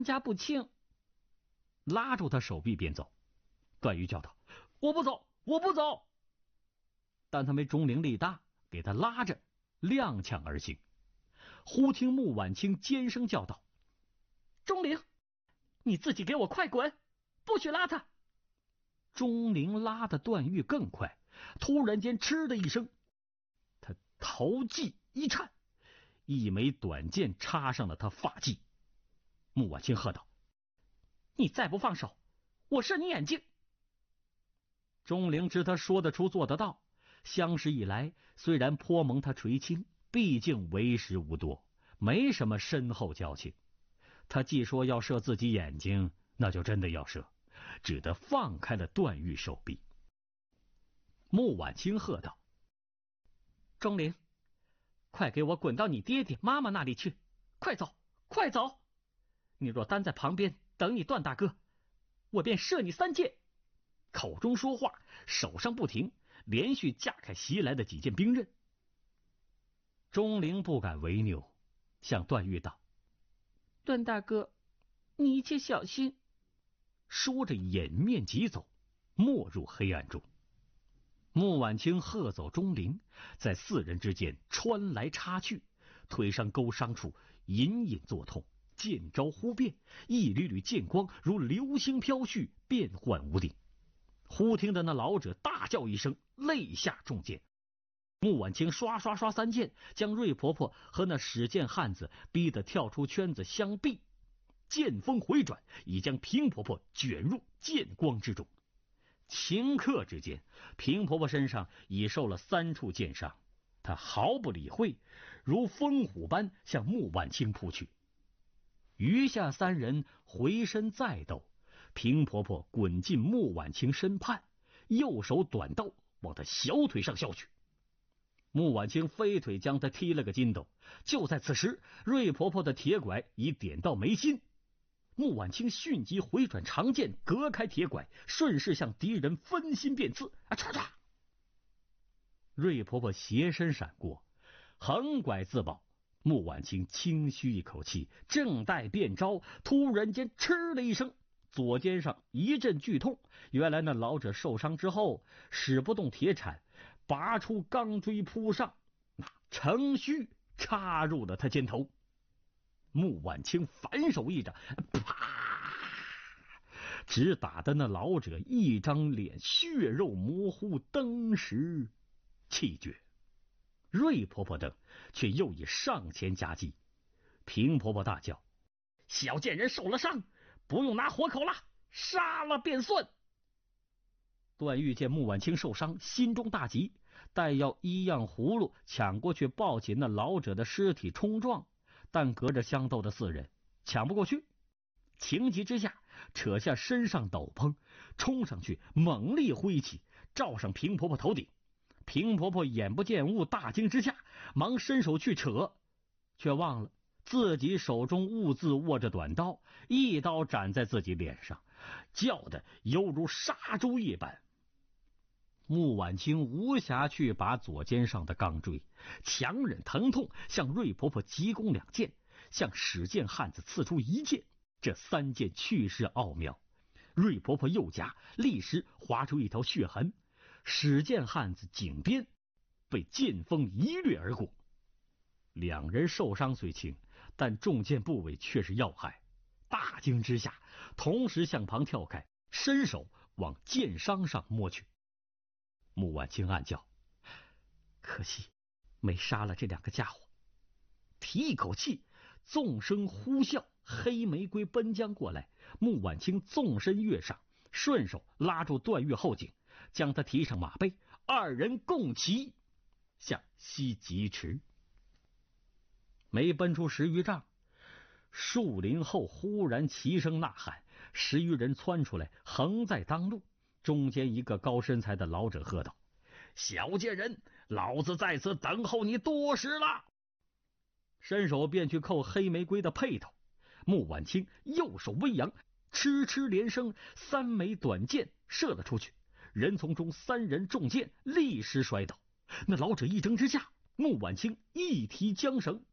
家不轻。拉住他手臂便走。段誉叫道：“我不走，我不走！”但他没钟灵力大，给他拉着踉跄而行。忽听穆婉清尖声叫道：“钟灵，你自己给我快滚，不许拉他！”钟灵拉的段誉更快，突然间嗤的一声，他头际一颤，一枚短剑插上了他发际。穆婉清喝道：“你再不放手，我射你眼睛！”钟灵知他说得出做得到，相识以来虽然颇蒙他垂青，毕竟为时无多，没什么深厚交情。他既说要射自己眼睛，那就真的要射，只得放开了段誉手臂。穆婉清喝道：“钟灵，快给我滚到你爹爹妈妈那里去，快走，快走！你若单在旁边等你段大哥，我便射你3箭。”口中说话，手上不停，连续架开袭来的几件兵刃。钟灵不敢违拗，向段誉道：“段大哥，你一切小心。”说着掩面疾走，没入黑暗中。穆婉清喝走钟灵，在4人之间穿来插去，腿上勾伤处隐隐作痛，剑招忽变，一缕缕剑光如流星飘絮，变幻无定。忽听得那老者大叫一声，肋下中箭。穆婉清刷刷刷3剑，将瑞婆婆和那使剑汉子逼得跳出圈子相避。剑锋回转，已将平婆婆卷入剑光之中。顷刻之间，平婆婆身上已受了3处剑伤，她毫不理会，如风虎般向穆婉清扑去。余下3人回身再斗，平婆婆滚进穆婉清身畔，右手短刀往她小腿上削去。穆婉清飞腿将她踢了个筋斗。就在此时，瑞婆婆的铁拐已点到眉心。穆婉清迅即回转长剑，隔开铁拐，顺势向敌人分心便刺。唰唰！瑞婆婆斜身闪过，横拐自保。穆婉清轻吁一口气，正待变招，突然间嗤的一声，左肩上一阵剧痛。原来那老者受伤之后使不动铁铲，拔出钢锥扑上，那程须插入了他肩头。穆婉清反手一掌，啪！只打得那老者一张脸血肉模糊，登时气绝。瑞婆婆等却又已上前夹击。平婆婆大叫：“小贱人受了伤，不用拿活口了，杀了便算！”段誉见穆婉清受伤，心中大急，待要医样葫芦抢过去抱起那老者的尸体冲撞，但隔着相斗的4人抢不过去。情急之下，扯下身上斗篷，冲上去猛力挥起，照上平婆婆头顶。平婆婆眼不见物，大惊之下忙伸手去扯，却忘了自己手中兀自握着短刀，一刀斩在自己脸上，叫得犹如杀猪一般。穆婉清无暇去拔左肩上的钢锥，强忍疼痛向瑞婆婆急攻2剑，向使剑汉子刺出1剑。这3剑去势奥妙，瑞婆婆右颊立时划出一条血痕，使剑汉子颈边被剑锋一掠而过。2人受伤虽轻，但中箭部位却是要害，大惊之下同时向旁跳开，伸手往剑伤上摸去。穆婉清暗叫：“可惜没杀了这2个家伙。”提一口气，纵声呼啸，黑玫瑰奔将过来。穆婉清纵身跃上，顺手拉住段誉后颈，将他提上马背，2人共骑向西疾驰。没奔出10余丈，树林后忽然齐声呐喊，10余人窜出来，横在当路。中间一个高身材的老者喝道：“小贱人，老子在此等候你多时了！”伸手便去扣黑玫瑰的辔头。穆婉清右手微扬，嗤嗤连声，3枚短剑射了出去。人丛中3人中箭，立时摔倒。那老者一挣之下，穆婉清一提缰绳，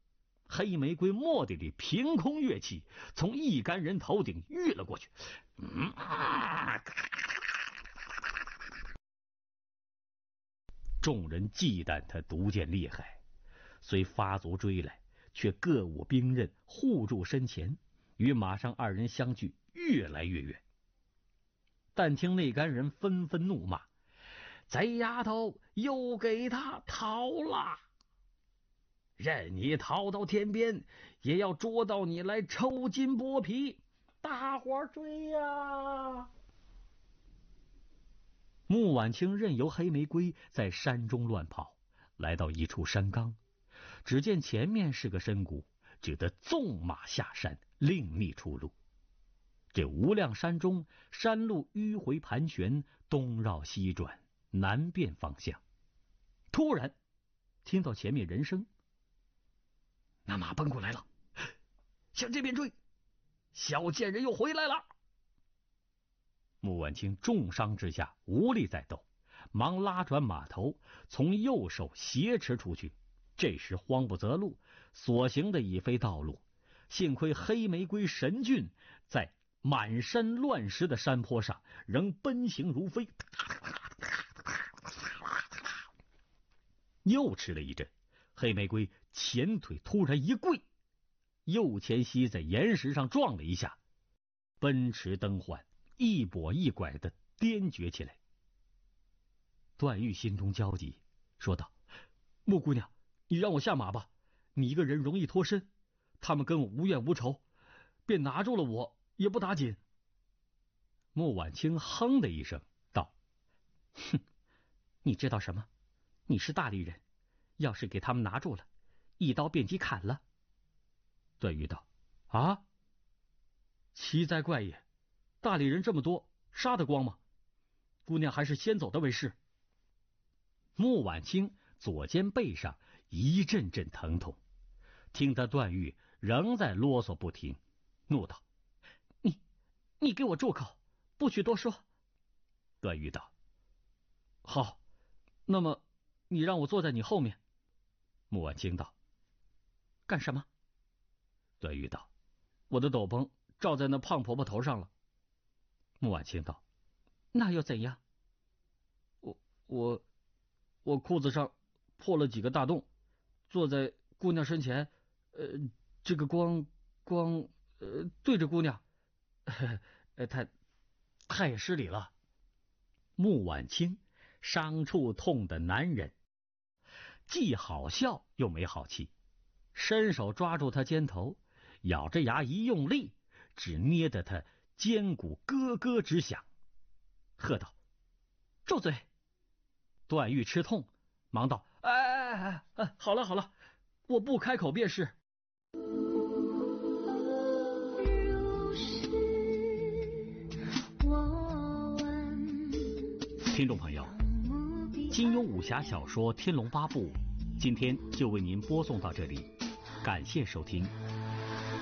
黑玫瑰蓦地里凭空跃起，从一干人头顶跃了过去。众人忌惮他毒箭厉害，虽发足追来，却各舞兵刃，护住身前，与马上二人相距越来越远。但听那干人纷纷怒骂：“贼丫头又给他逃了！任你逃到天边，也要捉到你来抽筋剥皮！大伙儿追呀！”穆婉清任由黑玫瑰在山中乱跑，来到一处山冈，只见前面是个深谷，只得纵马下山，另觅出路。这无量山中，山路迂回盘旋，东绕西转，难辨方向。突然听到前面人声，那马奔过来了，向这边追，小贱人又回来了。穆婉清重伤之下无力再斗，忙拉转马头，从右手挟持出去。这时慌不择路，所行的已非道路。幸亏黑玫瑰神骏在满山乱石的山坡上仍奔行如飞。又迟了一阵，黑玫瑰前腿突然一跪，右前膝在岩石上撞了一下，奔驰蹬缓，一跛一拐的颠厥起来。段誉心中焦急，说道：“穆姑娘，你让我下马吧，你一个人容易脱身，他们跟我无怨无仇，便拿住了我也不打紧。”穆婉清哼的一声道：“哼，你知道什么？你是大力人，要是给他们拿住了，一刀便即砍了。”段誉道：“啊，奇哉怪也，大力人这么多，杀得光吗？姑娘还是先走的为是。”穆婉清左肩背上一阵阵疼痛，听得段誉仍在啰嗦不停，怒道：“你给我住口，不许多说。”段誉道：“好，那么你让我坐在你后面。”穆婉清道：“干什么？”段誉道：“我的斗篷罩在那胖婆婆头上了。”穆婉清道：“那又怎样？”我裤子上破了几个大洞，坐在姑娘身前，这个光对着姑娘，太也失礼了。穆婉清伤处痛得难忍，既好笑又没好气，伸手抓住他肩头，咬着牙一用力，只捏得他肩骨咯咯直响，喝道：“住嘴！”段誉吃痛，忙道：“好了，我不开口便是。”听众朋友，金庸武侠小说《天龙八部》今天就为您播送到这里，感谢收听，